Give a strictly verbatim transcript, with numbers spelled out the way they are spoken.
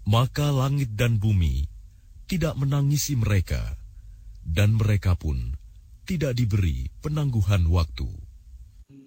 Maka langit dan bumi tidak menangisi mereka, dan mereka pun tidak diberi penangguhan waktu.